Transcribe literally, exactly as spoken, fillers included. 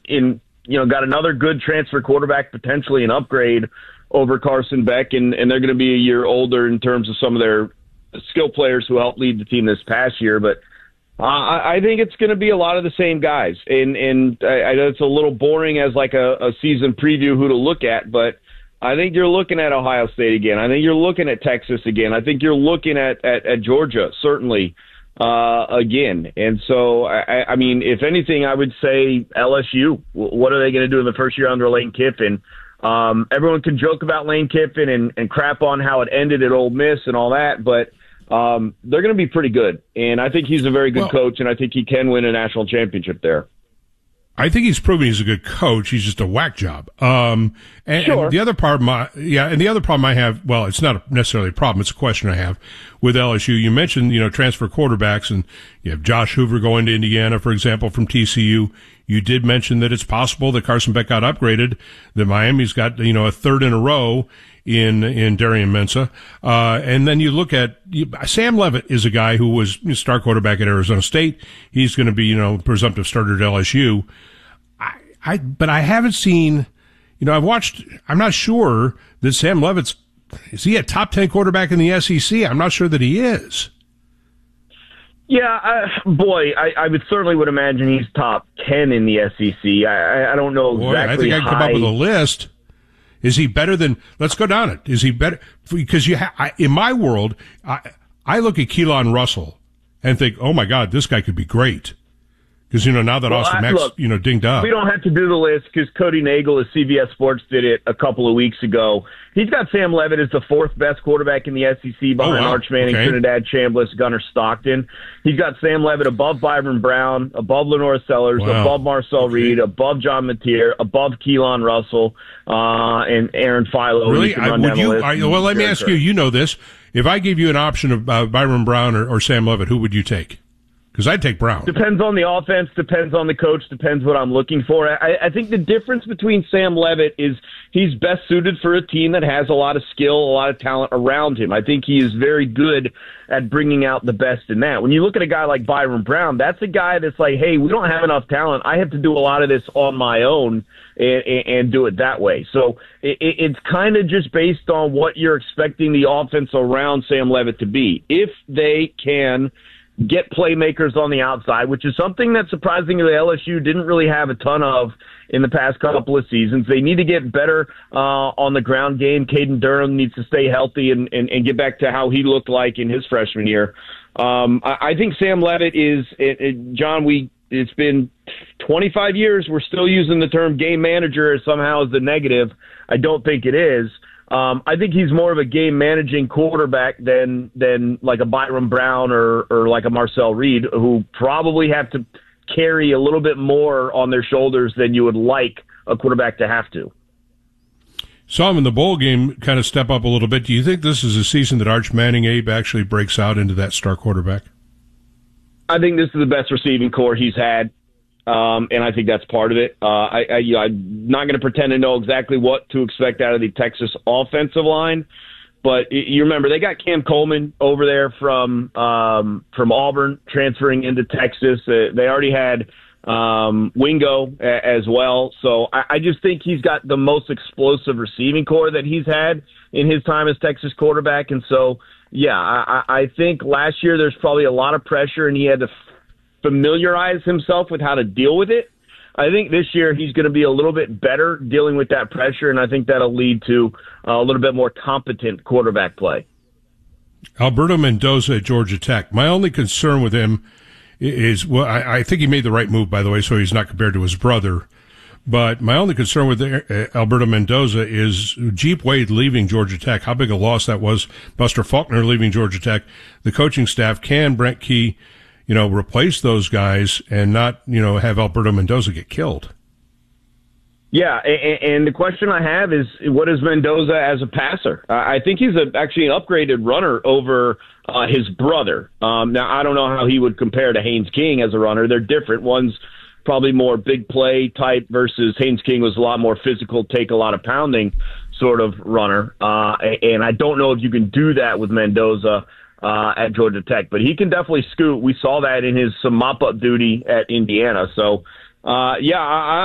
in you know got another good transfer quarterback, potentially an upgrade over Carson Beck, and, and they're going to be a year older in terms of some of their skill players who helped lead the team this past year. But uh, I, I think it's going to be a lot of the same guys, and and I, I know it's a little boring as like a, a season preview who to look at, but I think you're looking at Ohio State again. I think you're looking at Texas again. I think you're looking at, at, at Georgia, certainly, uh, again. And so, I, I mean, if anything, I would say L S U. What are they going to do in the first year under Lane Kiffin? Um, everyone can joke about Lane Kiffin and, and crap on how it ended at Ole Miss and all that, but um, they're going to be pretty good. And I think he's a very good well, coach, and I think he can win a national championship there. I think he's proven he's a good coach. He's just a whack job. Um, and, sure. and the other part of my, yeah, and the other problem I have, well, it's not necessarily a problem. It's a question I have with L S U. You mentioned, you know, transfer quarterbacks, and you have Josh Hoover going to Indiana, for example, from T C U. You did mention that it's possible that Carson Beck got upgraded, that Miami's got, you know, a third in a row in, in Darian Mensah. Uh, and then you look at, Sam Leavitt is a guy who was star quarterback at Arizona State. He's going to be, you know, presumptive starter at L S U. I, I, but I haven't seen, you know, I've watched, I'm not sure that Sam Leavitt's, is he a top ten quarterback in the S E C? I'm not sure that he is. Yeah, uh, boy, I, I would certainly would imagine he's top ten in the S E C. I, I don't know exactly. Boy, I think I can come up with a list. Is he better than? Let's go down it. Is he better? Because you, ha, I, in my world, I, I look at Keelan Russell and think, oh my God, this guy could be great. Because, you know, now that well, Austin Mack's, you know, dinged up. We don't have to do the list because Cody Nagel of C B S Sports did it a couple of weeks ago. He's got Sam Leavitt as the fourth best quarterback in the S E C behind oh, wow. Arch Manning, okay. Trinidad Chambliss, Gunnar Stockton. He's got Sam Leavitt above Byron Brown, above Lenora Sellers, wow. above Marcel okay. Reed, above John Mateer, above Keelan Russell, uh, and Aaron Philo. Really? I, would you, I, well, let me ask you, you know this. If I gave you an option of uh, Byron Brown or, or Sam Leavitt, who would you take? Because I'd take Brown. Depends on the offense, depends on the coach, depends what I'm looking for. I, I think the difference between Sam Leavitt is he's best suited for a team that has a lot of skill, a lot of talent around him. I think he is very good at bringing out the best in that. When you look at a guy like Byron Brown, that's a guy that's like, hey, we don't have enough talent. I have to do a lot of this on my own and, and, and do it that way. So it, it's kind of just based on what you're expecting the offense around Sam Leavitt to be. If they can get playmakers on the outside, which is something that surprisingly L S U didn't really have a ton of in the past couple of seasons. They need to get better uh, on the ground game. Caden Durham needs to stay healthy and, and, and get back to how he looked like in his freshman year. Um, I, I think Sam Leavitt is, it, it, John, we it's been twenty-five years. We're still using the term game manager as somehow as the negative. I don't think it is. Um, I think he's more of a game managing quarterback than than like a Byron Brown or or like a Marcel Reed, who probably have to carry a little bit more on their shoulders than you would like a quarterback to have to. Saw him in the bowl game kind of step up a little bit. Do you think this is a season that Arch Manning Abe actually breaks out into that star quarterback? I think this is the best receiving core he's had. Um, and I think that's part of it. Uh, I, I, you know, I'm not going to pretend to know exactly what to expect out of the Texas offensive line, but you remember they got Cam Coleman over there from um, from Auburn transferring into Texas. Uh, they already had um, Wingo a, as well. So I, I just think he's got the most explosive receiving core that he's had in his time as Texas quarterback. And so, yeah, I, I think last year there's probably a lot of pressure, and he had to familiarize himself with how to deal with it. I think this year he's going to be a little bit better dealing with that pressure, and I think that'll lead to uh, a little bit more competent quarterback play. Alberto Mendoza at Georgia Tech. My only concern with him is, well, I, I think he made the right move, by the way, so he's not compared to his brother. But my only concern with uh, Alberto Mendoza is Jeep Wade leaving Georgia Tech. How big a loss that was. Buster Faulkner leaving Georgia Tech. The coaching staff, can Brent Key, you know, replace those guys and not, you know, have Alberto Mendoza get killed? Yeah, and, and the question I have is, what is Mendoza as a passer? Uh, I think he's a, actually an upgraded runner over uh, his brother. Um, now, I don't know how he would compare to Haynes King as a runner. They're different. One's probably more big play type versus Haynes King was a lot more physical, take a lot of pounding sort of runner. Uh, and I don't know if you can do that with Mendoza Uh, at Georgia Tech, but he can definitely scoot. We saw that in his some mop-up duty at Indiana. So, uh, yeah, I,